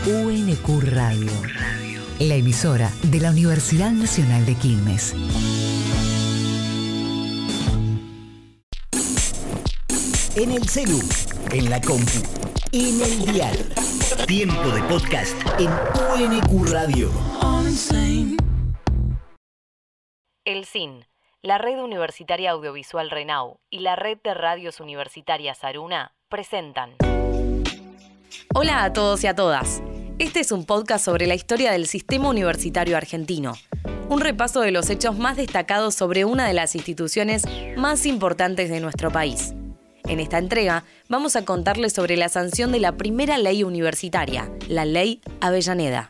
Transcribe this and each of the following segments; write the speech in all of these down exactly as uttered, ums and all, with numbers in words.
U N Q Radio, la emisora de la Universidad Nacional de Quilmes. En el celu, en la compu, en el dial. Tiempo de podcast en U N Q Radio. El C I N, la Red Universitaria Audiovisual RENAU y la Red de Radios Universitarias Aruna presentan. Hola a todos y a todas. Este es un podcast sobre la historia del sistema universitario argentino. Un repaso de los hechos más destacados sobre una de las instituciones más importantes de nuestro país. En esta entrega vamos a contarles sobre la sanción de la primera ley universitaria, la Ley Avellaneda.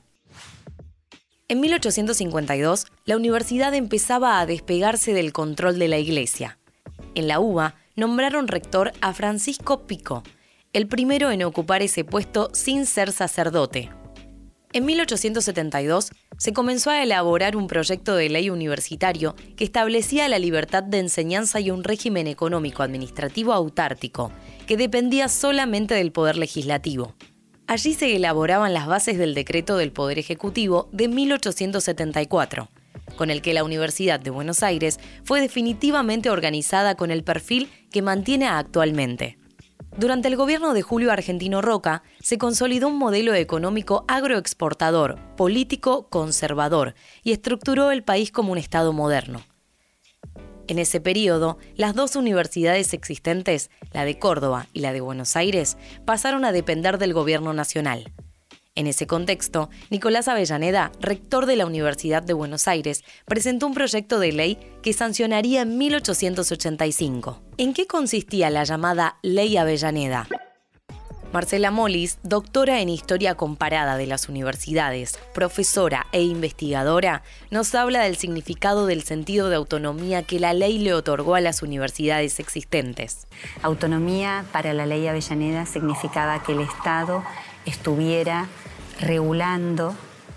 En mil ochocientos cincuenta y dos, la universidad empezaba a despegarse del control de la Iglesia. En la U B A nombraron rector a Francisco Pico, el primero en ocupar ese puesto sin ser sacerdote. En mil ochocientos setenta y dos se comenzó a elaborar un proyecto de ley universitario que establecía la libertad de enseñanza y un régimen económico-administrativo autártico, que dependía solamente del Poder Legislativo. Allí se elaboraban las bases del decreto del Poder Ejecutivo de mil ochocientos setenta y cuatro, con el que la Universidad de Buenos Aires fue definitivamente organizada con el perfil que mantiene actualmente. Durante el gobierno de Julio Argentino Roca, se consolidó un modelo económico agroexportador, político, conservador, y estructuró el país como un Estado moderno. En ese periodo, las dos universidades existentes, la de Córdoba y la de Buenos Aires, pasaron a depender del gobierno nacional. En ese contexto, Nicolás Avellaneda, rector de la Universidad de Buenos Aires, presentó un proyecto de ley que sancionaría en mil ochocientos ochenta y cinco. ¿En qué consistía la llamada Ley Avellaneda? Marcela Molis, doctora en Historia Comparada de las Universidades, profesora e investigadora, nos habla del significado del sentido de autonomía que la ley le otorgó a las universidades existentes. Autonomía para la Ley Avellaneda significaba que el Estado estuviera regulando,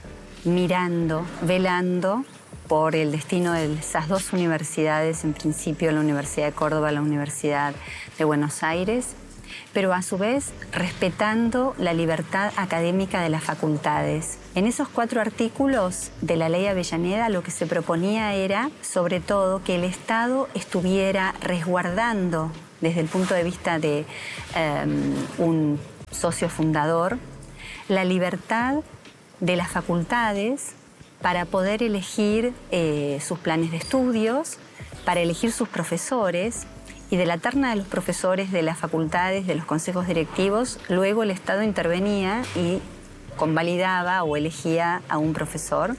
mirando, velando por el destino de esas dos universidades, en principio la Universidad de Córdoba, la Universidad de Buenos Aires, pero a su vez respetando la libertad académica de las facultades. En esos cuatro artículos de la Ley Avellaneda lo que se proponía era, sobre todo, que el Estado estuviera resguardando, desde el punto de vista de um, un socio fundador, la libertad de las facultades para poder elegir eh, sus planes de estudios, para elegir sus profesores, y de la terna de los profesores de las facultades, de los consejos directivos, luego el Estado intervenía y convalidaba o elegía a un profesor.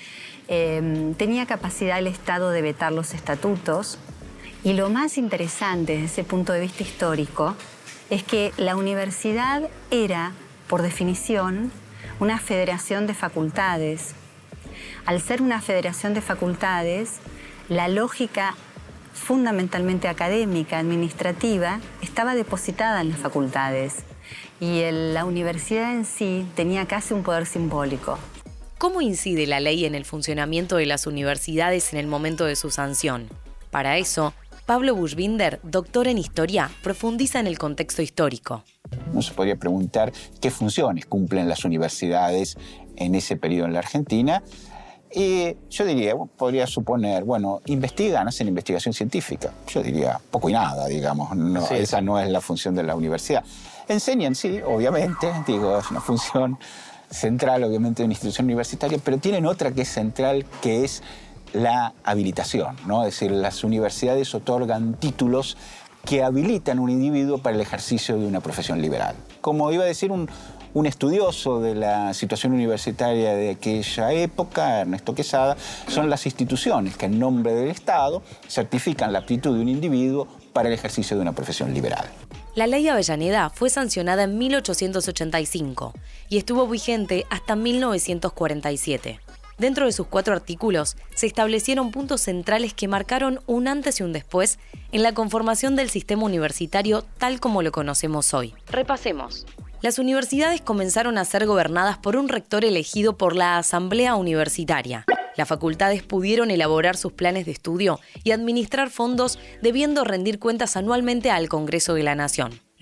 Eh, tenía capacidad el Estado de vetar los estatutos, y lo más interesante desde ese punto de vista histórico es que la universidad era, por definición, una federación de facultades. Al ser una federación de facultades, la lógica fundamentalmente académica, administrativa, estaba depositada en las facultades y el, la universidad en sí tenía casi un poder simbólico. ¿Cómo incide la ley en el funcionamiento de las universidades en el momento de su sanción? Para eso, Pablo Buschbinder, doctor en Historia, profundiza en el contexto histórico. Uno se podría preguntar qué funciones cumplen las universidades en ese periodo en la Argentina. Y yo diría, podría suponer, bueno, investigan, hacen investigación científica. Yo diría poco y nada, digamos. No, sí. Esa no es la función de la universidad. Enseñan, sí, obviamente, digo, es una función central, obviamente, de una institución universitaria, pero tienen otra que es central, que es la habilitación, ¿no? Es decir, las universidades otorgan títulos que habilitan a un individuo para el ejercicio de una profesión liberal. Como iba a decir un, un estudioso de la situación universitaria de aquella época, Ernesto Quesada, son las instituciones que en nombre del Estado certifican la aptitud de un individuo para el ejercicio de una profesión liberal. La Ley Avellaneda fue sancionada en mil ochocientos ochenta y cinco y estuvo vigente hasta mil novecientos cuarenta y siete. Dentro de sus cuatro artículos se establecieron puntos centrales que marcaron un antes y un después en la conformación del sistema universitario tal como lo conocemos hoy. Repasemos. Las universidades comenzaron a ser gobernadas por un rector elegido por la Asamblea Universitaria. Las facultades pudieron elaborar sus planes de estudio y administrar fondos debiendo rendir cuentas anualmente al Congreso de la Nación.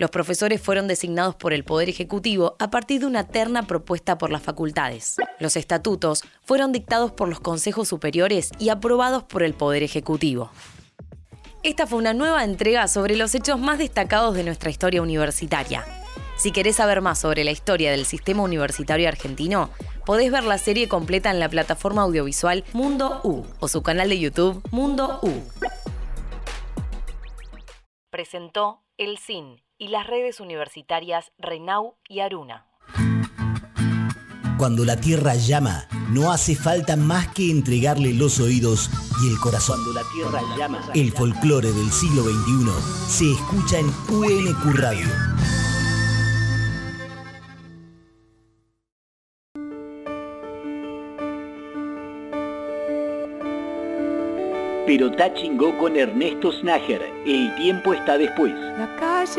Los profesores fueron designados por el Poder Ejecutivo a partir de una terna propuesta por las facultades. Los estatutos fueron dictados por los consejos superiores y aprobados por el Poder Ejecutivo. Esta fue una nueva entrega sobre los hechos más destacados de nuestra historia universitaria. Si querés saber más sobre la historia del sistema universitario argentino, podés ver la serie completa en la plataforma audiovisual Mundo U o su canal de YouTube Mundo U. Presentó el C I N y las redes universitarias RENAU y ARUNA. Cuando la tierra llama, no hace falta más que entregarle los oídos y el corazón. Cuando la tierra llama, el folclore del siglo veintiuno se escucha en U N Q Radio. Pero ta chingó con Ernesto Snager. El tiempo está después. La calle